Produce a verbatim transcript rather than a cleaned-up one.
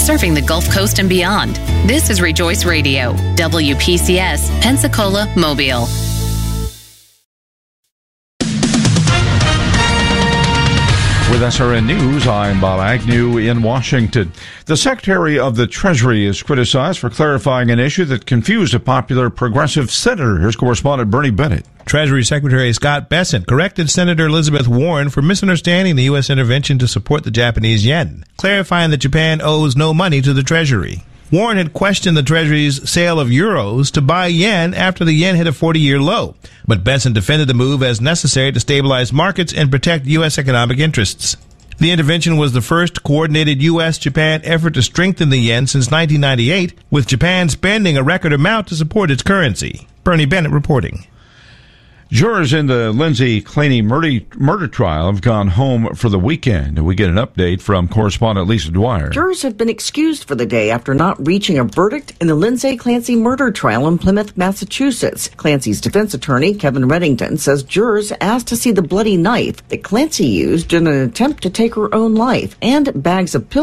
serving the Gulf Coast and beyond. This is Rejoice Radio, W P C S, Pensacola, Mobile. With S R N News, I'm Bob Agnew in Washington. The Secretary of the Treasury is criticized for clarifying an issue that confused a popular progressive senator. Here's correspondent Bernie Bennett. Treasury Secretary Scott Bessent corrected Senator Elizabeth Warren for misunderstanding the U S intervention to support the Japanese yen, clarifying that Japan owes no money to the Treasury. Warren had questioned the Treasury's sale of euros to buy yen after the yen hit a forty-year low, but Bessent defended the move as necessary to stabilize markets and protect U S economic interests. The intervention was the first coordinated U S Japan effort to strengthen the yen since nineteen ninety-eight, with Japan spending a record amount to support its currency. Bernie Bennett reporting. Jurors in the Lindsay Claney murder, murder trial have gone home for the weekend. We get an update from correspondent Lisa Dwyer. Jurors have been excused for the day after not reaching a verdict in the Lindsay Clancy murder trial in Plymouth, Massachusetts. Clancy's defense attorney, Kevin Reddington, says jurors asked to see the bloody knife that Clancy used in an attempt to take her own life and bags of pills